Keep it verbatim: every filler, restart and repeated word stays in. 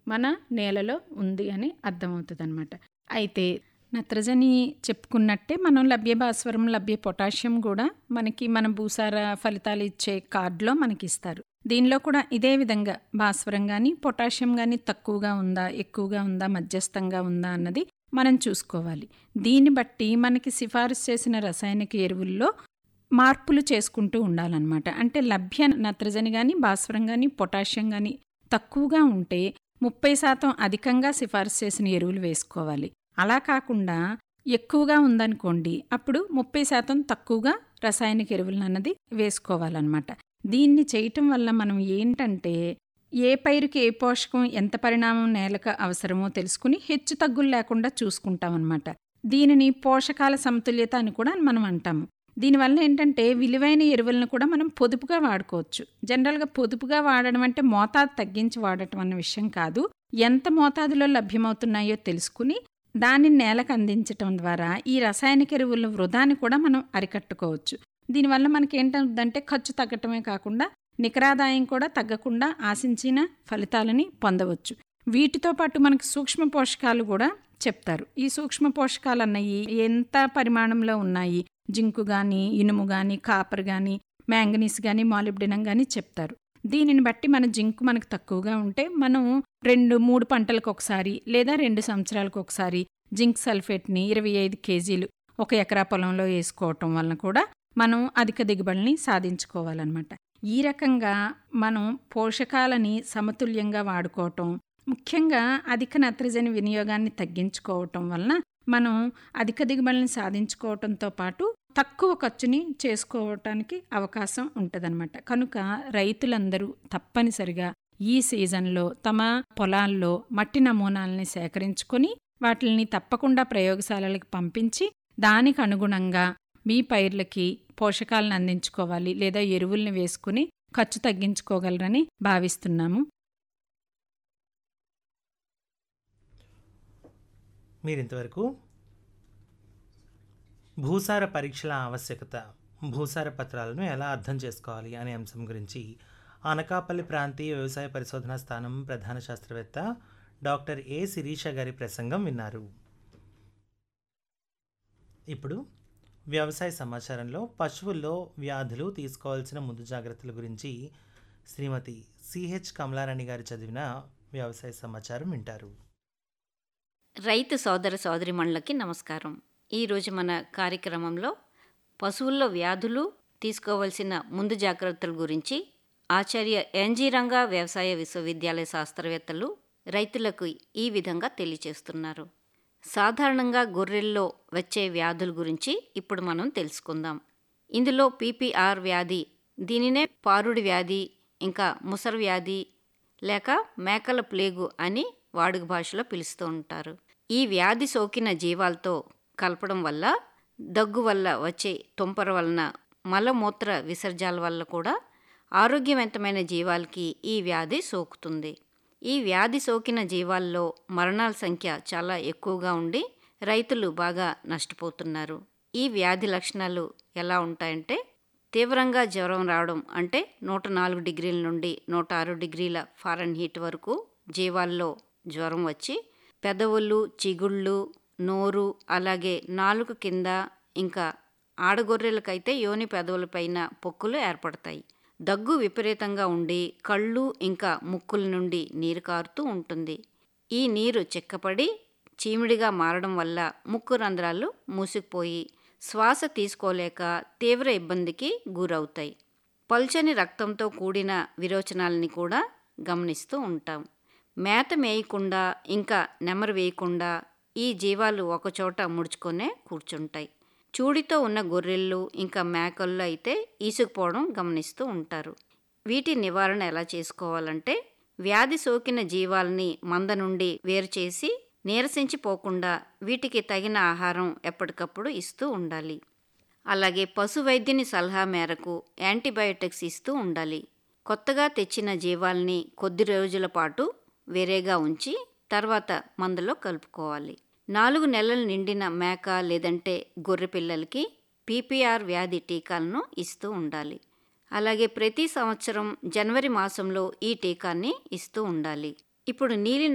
మన నేలలో ఉంది అని అర్థమవుతుందన్నమాట. అయితే నత్రజని చెప్పుకున్నట్టే మనం లభ్య భాస్వరం, లభ్య పొటాషియం కూడా మనకి మన భూసార ఫలితాలు ఇచ్చే కార్డులో మనకి ఇస్తారు. దీనిలో కూడా ఇదే విధంగా భాస్వరం కానీ పొటాషియం కానీ తక్కువగా ఉందా, ఎక్కువగా ఉందా, మధ్యస్థంగా ఉందా అన్నది మనం చూసుకోవాలి. దీన్ని బట్టి మనకి సిఫారసు చేసిన రసాయనిక ఎరువుల్లో మార్పులు చేసుకుంటూ ఉండాలన్నమాట. అంటే లభ్య నత్రజని కానీ భాస్వరం కానీ పొటాషియం కానీ తక్కువగా ఉంటే ముప్పై శాతం అధికంగా సిఫారసు చేసిన ఎరువులు వేసుకోవాలి. అలా కాకుండా ఎక్కువగా ఉందనుకోండి, అప్పుడు ముప్పై శాతం తక్కువగా రసాయనిక ఎరువులను అన్నది వేసుకోవాలన్నమాట. దీన్ని చేయటం వల్ల మనం ఏంటంటే ఏ పైరుకి ఏ పోషకం ఎంత పరిణామం నేలకు అవసరమో తెలుసుకుని హెచ్చు తగ్గులు లేకుండా చూసుకుంటామన్నమాట. దీనిని పోషకాల సమతుల్యత అని కూడా మనం అంటాము. దీనివల్ల ఏంటంటే విలువైన ఎరువులను కూడా మనం పొదుపుగా వాడుకోవచ్చు. జనరల్గా పొదుపుగా వాడడం అంటే మోతాదు తగ్గించి వాడటం అన్న విషయం కాదు. ఎంత మోతాదులో లభ్యమవుతున్నాయో తెలుసుకుని దాన్ని నేలకు అందించటం ద్వారా ఈ రసాయనిక ఎరువుల వృధాని కూడా మనం అరికట్టుకోవచ్చు. దీనివల్ల మనకి ఏంటంటే ఖర్చు తగ్గటమే కాకుండా నికరాదాయం కూడా తగ్గకుండా ఆశించిన ఫలితాలని పొందవచ్చు. వీటితో పాటు మనకి సూక్ష్మ పోషకాలు కూడా చెప్తారు. ఈ సూక్ష్మ పోషకాలు అన్నవి ఎంత పరిమాణంలో ఉన్నాయి, జింకు కానీ, ఇనుము కానీ, కాపర్ కానీ, మ్యాంగనీస్ కానీ, మాలిబ్డినం కానీ చెప్తారు. దీనిని బట్టి మన జింకు మనకు తక్కువగా ఉంటే మనం రెండు మూడు పంటలకు ఒకసారి లేదా రెండు సంవత్సరాలకు ఒకసారి జింక్ సల్ఫేట్ని ఇరవై ఐదు కేజీలు ఒక ఎకరా పొలంలో వేసుకోవటం వలన కూడా మనం అధిక దిగుబడిని సాధించుకోవాలన్నమాట. ఈ రకంగా మనం పోషకాలని సమతుల్యంగా వాడుకోవటం, ముఖ్యంగా అధిక నత్రజని వినియోగాన్ని తగ్గించుకోవటం వలన మనం అధిక దిగుబడిని సాధించుకోవటంతో పాటు తక్కువ ఖర్చుని చేసుకోవటానికి అవకాశం ఉంటుందన్నమాట. కనుక రైతులందరూ తప్పనిసరిగా ఈ సీజన్లో తమ పొలాల్లో మట్టి నమూనాలని సేకరించుకొని వాటిని తప్పకుండా ప్రయోగశాలలకు పంపించి దానికి అనుగుణంగా మీ పైర్లకి పోషకాలను అందించుకోవాలి లేదా ఎరువుల్ని వేసుకుని ఖర్చు తగ్గించుకోగలరని భావిస్తున్నాము. మీరింతవరకు భూసార పరీక్షల ఆవశ్యకత, భూసార పత్రాలను ఎలా అర్థం చేసుకోవాలి అనే అంశం గురించి అనకాపల్లి ప్రాంతీయ వ్యవసాయ పరిశోధనా స్థానం ప్రధాన శాస్త్రవేత్త డాక్టర్ ఏ శిరీష గారి ప్రసంగం విన్నారు. ఇప్పుడు వ్యవసాయ సమాచారంలో పశువుల్లో వ్యాధులు తీసుకోవాల్సిన ముందు జాగ్రత్తల గురించి శ్రీమతి సిహెచ్ కమలారాణి గారు చదివిన వ్యవసాయ సమాచారం వింటారు. రైతు సోదర సోదరిమణులకి నమస్కారం. ఈరోజు మన కార్యక్రమంలో పశువుల్లో వ్యాధులు తీసుకోవాల్సిన ముందు జాగ్రత్తల గురించి ఆచార్య ఎన్జీ రంగా వ్యవసాయ విశ్వవిద్యాలయ శాస్త్రవేత్తలు రైతులకు ఈ విధంగా తెలియచేస్తున్నారు. సాధారణంగా గొర్రెల్లో వచ్చే వ్యాధుల గురించి ఇప్పుడు మనం తెలుసుకుందాం. ఇందులో పీపీఆర్ వ్యాధి, దీనినే పారుడి వ్యాధి, ఇంకా ముసరు వ్యాధి లేక మేకల ప్లేగు అని వాడుక భాషలో పిలుస్తూ ఉంటారు. ఈ వ్యాధి సోకిన జీవాలతో కలపడం వల్ల, దగ్గు వల్ల వచ్చే తుంపర వలన, మలమూత్ర విసర్జాల వల్ల కూడా ఆరోగ్యవంతమైన జీవాలకి ఈ వ్యాధి సోకుతుంది. ఈ వ్యాధి సోకిన జీవాల్లో మరణాల సంఖ్య చాలా ఎక్కువగా ఉండి రైతులు బాగా నష్టపోతున్నారు. ఈ వ్యాధి లక్షణాలు ఎలా ఉంటాయంటే తీవ్రంగా జ్వరం రావడం, అంటే నూట నాలుగు డిగ్రీల నుండి నూట ఆరు డిగ్రీల ఫారెన్హీట్ వరకు జీవాల్లో జ్వరం వచ్చి పెదవులు, చిగుళ్ళు, నోరు, అలాగే నాలుక కింద, ఇంకా ఆడగొర్రెలకైతే యోని పెదవులపైన పొక్కులు ఏర్పడతాయి. దగ్గు విపరీతంగా ఉండి కళ్ళు ఇంకా ముక్కుల నుండి నీరు కారుతూ ఉంటుంది. ఈ నీరు చిక్కపడి చీమిడిగా మారడం వల్ల ముక్కు రంధ్రాలు మూసుకుపోయి శ్వాస తీసుకోలేక తీవ్ర ఇబ్బందికి గురవుతాయి. పల్చని రక్తంతో కూడిన విరోచనాలని కూడా గమనిస్తూ ఉంటాం. మేత మేయకుండా ఇంకా నెమరు వేయకుండా ఈ జీవాలు ఒకచోట ముడుచుకొనే కూర్చుంటాయి. చూడితో ఉన్న గొర్రెళ్ళు ఇంకా మేకల్లో అయితే ఈసుకుపోవడం గమనిస్తూ ఉంటారు. వీటి నివారణ ఎలా చేసుకోవాలంటే వ్యాధి సోకిన జీవాలని మంద నుండి వేరు చేసి నీరసించిపోకుండా వీటికి తగిన ఆహారం ఎప్పటికప్పుడు ఇస్తూ ఉండాలి. అలాగే పశు వైద్యుని సలహా మేరకు యాంటీబయోటిక్స్ ఇస్తూ ఉండాలి. కొత్తగా తెచ్చిన జీవాల్ని కొద్ది రోజుల పాటు వేరేగా ఉంచి తర్వాత మందలో కలుపుకోవాలి. నాలుగు నెలలు నిండిన మేక లేదంటే గొర్రె పిల్లలకి పీపీఆర్ వ్యాధి టీకాలను ఇస్తూ ఉండాలి. అలాగే ప్రతి సంవత్సరం జనవరి మాసంలో ఈ టీకాన్ని ఇస్తూ ఉండాలి. ఇప్పుడు నీలి